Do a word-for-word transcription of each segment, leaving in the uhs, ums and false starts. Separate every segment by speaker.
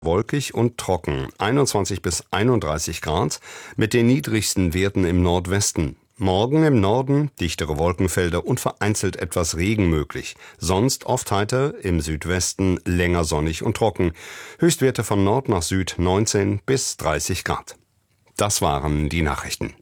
Speaker 1: Wolkig und trocken, einundzwanzig bis einunddreißig Grad, mit den niedrigsten Werten im Nordwesten. Morgen im Norden dichtere Wolkenfelder und vereinzelt etwas Regen möglich. Sonst oft heiter, im Südwesten länger sonnig und trocken. Höchstwerte von Nord nach Süd neunzehn bis dreißig Grad. Das waren die Nachrichten.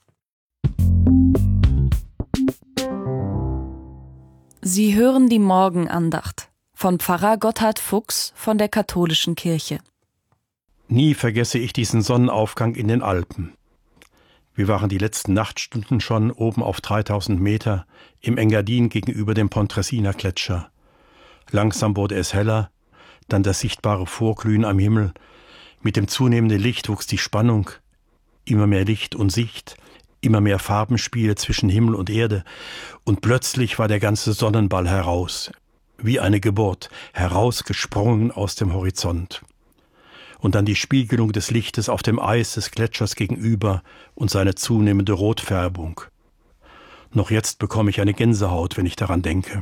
Speaker 2: Sie hören die Morgenandacht von Pfarrer Gotthard Fuchs von der Katholischen Kirche.
Speaker 3: Nie vergesse ich diesen Sonnenaufgang in den Alpen. Wir waren die letzten Nachtstunden schon oben auf dreitausend Meter im Engadin gegenüber dem Pontresina Gletscher. Langsam wurde es heller, dann das sichtbare Vorglühen am Himmel. Mit dem zunehmenden Licht wuchs die Spannung. Immer mehr Licht und Sicht, immer mehr Farbenspiele zwischen Himmel und Erde. Und plötzlich war der ganze Sonnenball heraus, wie eine Geburt, herausgesprungen aus dem Horizont. Und dann die Spiegelung des Lichtes auf dem Eis des Gletschers gegenüber und seine zunehmende Rotfärbung. Noch jetzt bekomme ich eine Gänsehaut, wenn ich daran denke.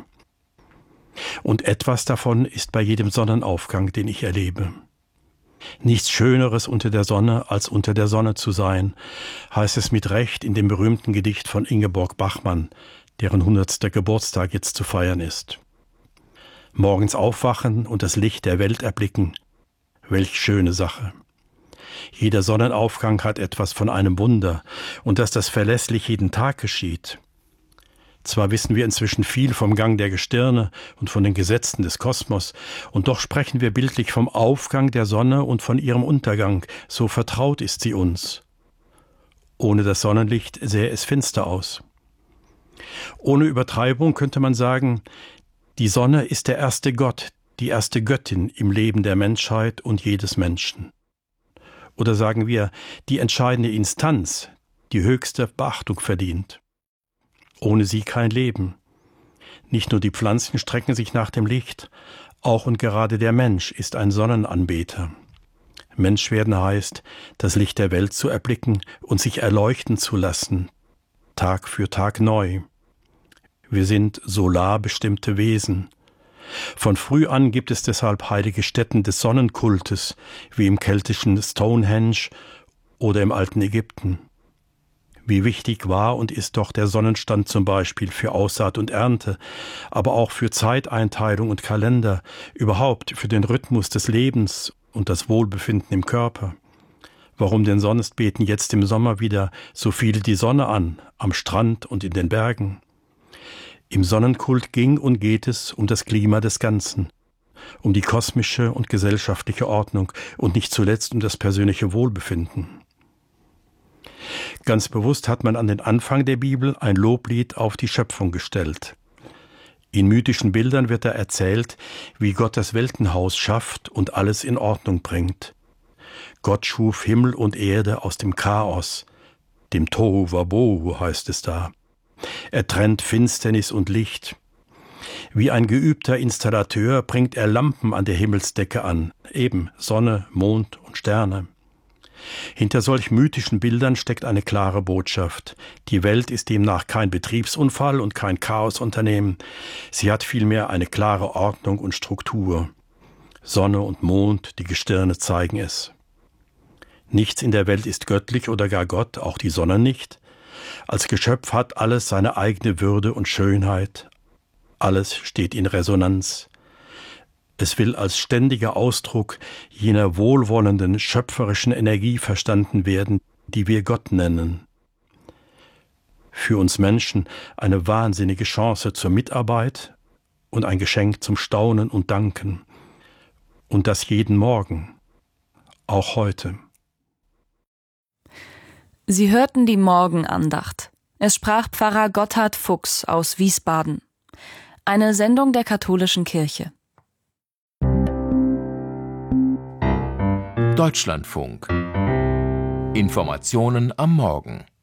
Speaker 3: Und etwas davon ist bei jedem Sonnenaufgang, den ich erlebe. Nichts Schöneres unter der Sonne, als unter der Sonne zu sein, heißt es mit Recht in dem berühmten Gedicht von Ingeborg Bachmann, deren hundertster Geburtstag jetzt zu feiern ist. Morgens aufwachen und das Licht der Welt erblicken, welch schöne Sache. Jeder Sonnenaufgang hat etwas von einem Wunder, und dass das verlässlich jeden Tag geschieht. Zwar wissen wir inzwischen viel vom Gang der Gestirne und von den Gesetzen des Kosmos, und doch sprechen wir bildlich vom Aufgang der Sonne und von ihrem Untergang, so vertraut ist sie uns. Ohne das Sonnenlicht sähe es finster aus. Ohne Übertreibung könnte man sagen, die Sonne ist der erste Gott, die erste Göttin im Leben der Menschheit und jedes Menschen. Oder sagen wir, die entscheidende Instanz, die höchste Beachtung verdient. Ohne sie kein Leben. Nicht nur die Pflanzen strecken sich nach dem Licht, auch und gerade der Mensch ist ein Sonnenanbeter. Mensch werden heißt, das Licht der Welt zu erblicken und sich erleuchten zu lassen, Tag für Tag neu. Wir sind solarbestimmte Wesen. Von früh an gibt es deshalb heilige Stätten des Sonnenkultes, wie im keltischen Stonehenge oder im alten Ägypten. Wie wichtig war und ist doch der Sonnenstand zum Beispiel für Aussaat und Ernte, aber auch für Zeiteinteilung und Kalender, überhaupt für den Rhythmus des Lebens und das Wohlbefinden im Körper. Warum denn sonst beten jetzt im Sommer wieder so viele die Sonne an, am Strand und in den Bergen? Im Sonnenkult ging und geht es um das Klima des Ganzen, um die kosmische und gesellschaftliche Ordnung und nicht zuletzt um das persönliche Wohlbefinden. Ganz bewusst hat man an den Anfang der Bibel ein Loblied auf die Schöpfung gestellt. In mythischen Bildern wird da erzählt, wie Gott das Weltenhaus schafft und alles in Ordnung bringt. Gott schuf Himmel und Erde aus dem Chaos, dem Tohu Wabohu heißt es da. Er trennt Finsternis und Licht. Wie ein geübter Installateur bringt er Lampen an der Himmelsdecke an, eben Sonne, Mond und Sterne. Hinter solch mythischen Bildern steckt eine klare Botschaft. Die Welt ist demnach kein Betriebsunfall und kein Chaosunternehmen. Sie hat vielmehr eine klare Ordnung und Struktur. Sonne und Mond, die Gestirne zeigen es. Nichts in der Welt ist göttlich oder gar Gott, auch die Sonne nicht. Als Geschöpf hat alles seine eigene Würde und Schönheit. Alles steht in Resonanz. Es will als ständiger Ausdruck jener wohlwollenden, schöpferischen Energie verstanden werden, die wir Gott nennen. Für uns Menschen eine wahnsinnige Chance zur Mitarbeit und ein Geschenk zum Staunen und Danken. Und das jeden Morgen, auch heute.
Speaker 2: Sie hörten die Morgenandacht. Es sprach Pfarrer Gotthard Fuchs aus Wiesbaden. Eine Sendung der Katholischen Kirche.
Speaker 4: Deutschlandfunk. Informationen am Morgen.